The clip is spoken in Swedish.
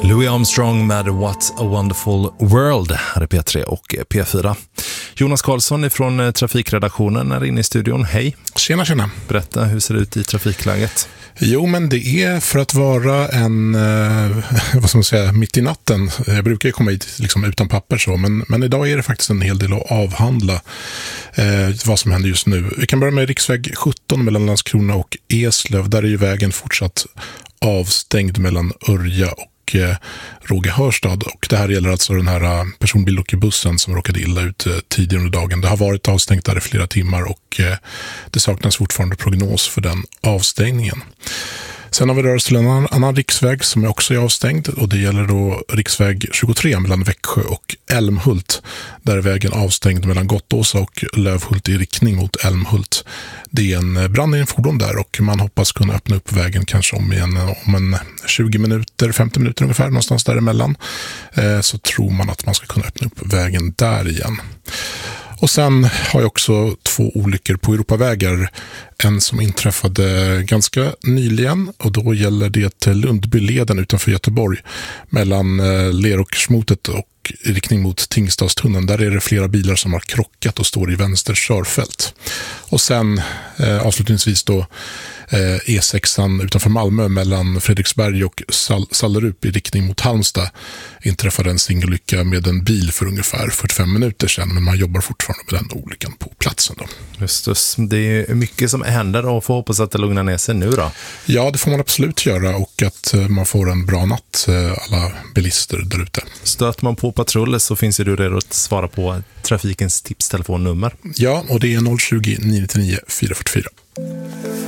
Louis Armstrong med What a Wonderful World här är P3 och P4. Jonas Karlsson från trafikredaktionen är inne i studion. Hej. Tjena. Berätta, hur ser det ut i trafikläget? Jo, men det är för att vara en, vad ska man säga, mitt i natten. Jag brukar ju komma hit liksom utan papper så, men idag är det faktiskt en hel del att avhandla vad som händer just nu. Vi kan börja med riksväg 17 mellan Landskrona och Eslöv. Där är ju vägen fortsatt avstängd mellan Örja och Råge Hörstad, och det här gäller alltså den här personbilåkerbussen som råkade illa ut tidigare under dagen. Det har varit avstängt där i flera timmar och det saknas fortfarande prognos för den avstängningen. Sen har vi rört oss till en annan riksväg som också är avstängd, och det gäller då riksväg 23 mellan Växjö och Älmhult. Där är vägen avstängd mellan Gottåsa och Lövhult i riktning mot Älmhult. Det är en brand i en fordon där och man hoppas kunna öppna upp vägen kanske om en 20 minuter, 50 minuter ungefär, någonstans däremellan. Så tror man att man ska kunna öppna upp vägen där igen. Och sen har jag också 2 olyckor på Europavägar. En som inträffade ganska nyligen, och då gäller det Lundbyleden utanför Göteborg mellan Leråkersmotet och i riktning mot Tingstadstunneln. Där är det flera bilar som har krockat och står i vänster körfält. Och sen avslutningsvis då E6 utanför Malmö mellan Fredriksberg och Sallerup i riktning mot Halmstad inträffade en singelolycka med en bil för ungefär 45 minuter sedan, men man jobbar fortfarande med den olyckan på platsen då. Just det är mycket som händer och får hoppas att det lugnar ner sig nu då. Ja, det får man absolut göra, och att man får en bra natt, alla bilister där ute. Stöter man på patruller så finns ju du redo att svara på trafikens tipstelefonnummer. Ja, och det är 020 999 444.